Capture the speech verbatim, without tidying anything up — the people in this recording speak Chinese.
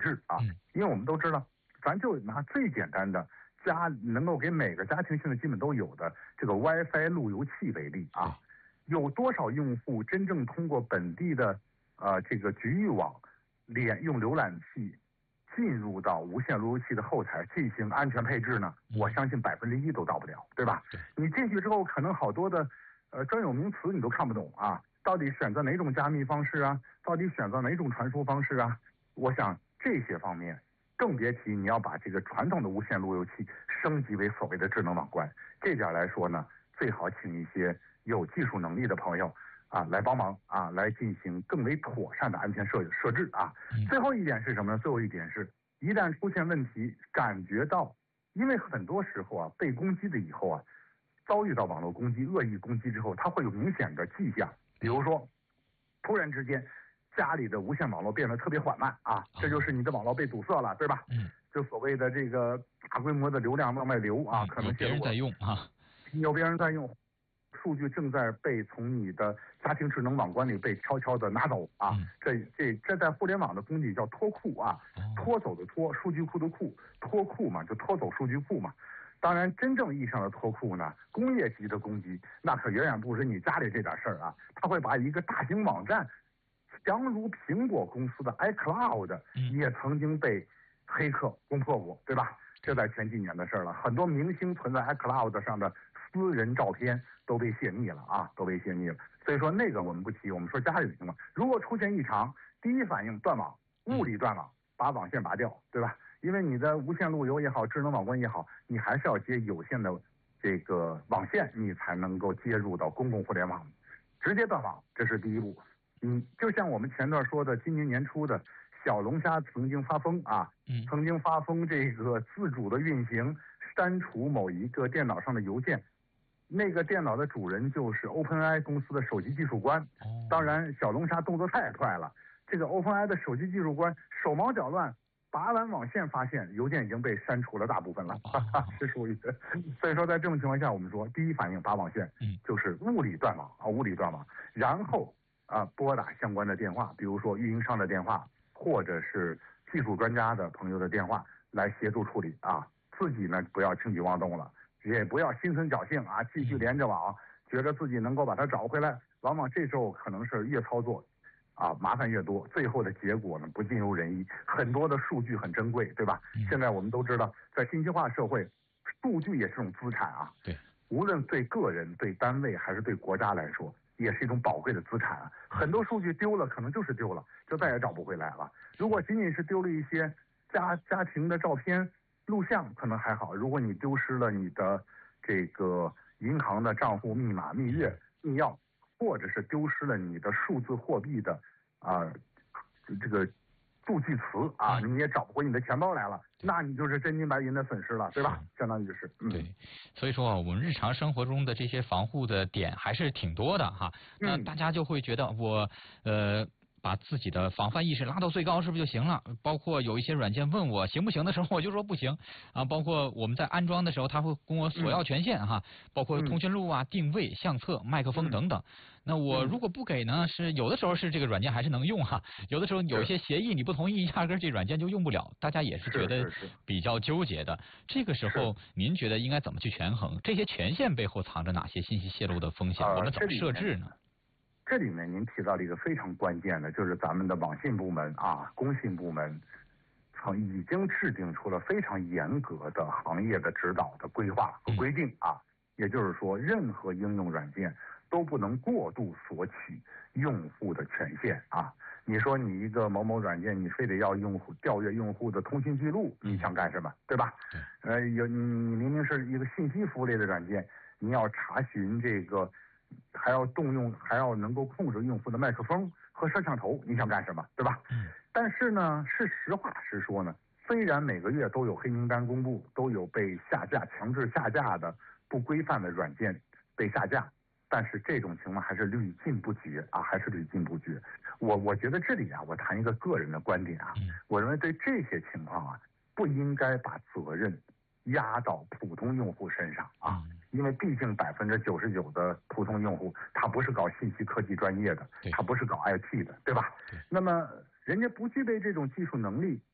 置啊，因为我们都知道，咱就拿最简单的家能够给每个家庭现在基本都有的这个 WiFi 路由器为例啊，有多少用户真正通过本地的呃这个局域网连用浏览器进入到无线路由器的后台进行安全配置呢？我相信百分之一都到不了，对吧？你进去之后，可能好多的呃专有名词你都看不懂啊，到底选择哪种加密方式啊？到底选择哪种传输方式啊？我想这些方面，更别提你要把这个传统的无线路由器升级为所谓的智能网关。这点来说呢，最好请一些有技术能力的朋友啊来帮忙啊，来进行更为妥善的安全设设置啊。最后一点是什么呢？最后一点是，一旦出现问题，感觉到，因为很多时候啊，被攻击的以后啊，遭遇到网络攻击、恶意攻击之后，它会有明显的迹象，比如说，突然之间，家里的无线网络变得特别缓慢啊，这就是你的网络被堵塞了，对吧？嗯，就所谓的这个大规模的流量往外流啊，可能有别人在用啊， 有别人在用。数据正在被从你的家庭智能网关里被悄悄的拿走啊！嗯、这这这在互联网的工具叫脱库啊，拖走的拖，数据库的库，脱库嘛，就拖走数据库嘛。当然，真正意义上的脱库呢，工业级的攻击那可远远不止你家里这点事儿啊！他会把一个大型网站，强如苹果公司的 iCloud 也曾经被黑客攻破过，对吧？这在前几年的事儿了，很多明星存在 iCloud 上的私人照片都被泄密了啊，都被泄密了。所以说那个我们不提，我们说家里行吗？如果出现异常，第一反应断网，物理断网，把网线拔掉，对吧？因为你的无线路由也好，智能网关也好，你还是要接有线的这个网线，你才能够接入到公共互联网，直接断网，这是第一步。嗯，就像我们前段说的，今年年初的。小龙虾曾经发疯啊，曾经发疯这个自主的运行，删除某一个电脑上的邮件，那个电脑的主人就是 OpenAI 公司的首席技术官。当然，小龙虾动作太快了，这个 OpenAI 的首席技术官手忙脚乱，拔完网线发现邮件已经被删除了大部分了，哈哈，是属于。所以说，在这种情况下，我们说第一反应拔网线，就是物理断网啊，物理断网，然后啊拨打相关的电话，比如说运营商的电话。或者是技术专家的朋友的电话来协助处理啊，自己呢不要轻举妄动了，也不要心存侥幸啊，继续连着网，觉得自己能够把它找回来，往往这时候可能是越操作啊麻烦越多，最后的结果呢不尽如人意。很多的数据很珍贵，对吧？现在我们都知道，在信息化社会，数据也是种资产啊。对，无论对个人、对单位还是对国家来说。也是一种宝贵的资产啊！很多数据丢了，可能就是丢了，就再也找不回来了。如果仅仅是丢了一些家家庭的照片、录像，可能还好。如果你丢失了你的这个银行的账户密码、蜜月、密钥，或者是丢失了你的数字货币的啊、呃、这个助记词啊，你也找不回你的钱包来了，那你就是真金白银的损失了，对吧？相当于是，嗯， 对。所以说，我们日常生活中的这些防护的点还是挺多的哈。那大家就会觉得我呃。把自己的防范意识拉到最高是不是就行了？包括有一些软件问我行不行的时候，我就说不行啊。包括我们在安装的时候，他会跟我索要权限哈，包括通讯录啊、定位、相册、麦克风等等。那我如果不给呢，是有的时候是这个软件还是能用哈，有的时候有一些协议你不同意，压根这软件就用不了。大家也是觉得比较纠结的。这个时候，您觉得应该怎么去权衡？这些权限背后藏着哪些信息泄露的风险？我们怎么设置呢？ 这里面您提到了一个非常关键的，就是咱们的网信部门啊、工信部门，曾已经制定出了非常严格的行业的指导的规划和规定啊。也就是说，任何应用软件都不能过度索取用户的权限啊。你说你一个某某软件，你非得要用户调阅用户的通信记录，你想干什么？对吧？呃，有你你明明是一个信息服务类的软件，你要查询这个。还要动用，还要能够控制用户的麦克风和摄像头，你想干什么，对吧？嗯。但是呢，是实话实说呢，虽然每个月都有黑名单公布，都有被下架、强制下架的不规范的软件被下架，但是这种情况还是屡禁不绝啊，还是屡禁不绝。我我觉得这里啊，我谈一个个人的观点啊，我认为对这些情况啊，不应该把责任压到普通用户身上啊，因为毕竟百分之九十九的普通用户他不是搞信息科技专业的，他不是搞 I T 的，对吧？那么人家不具备这种技术能力，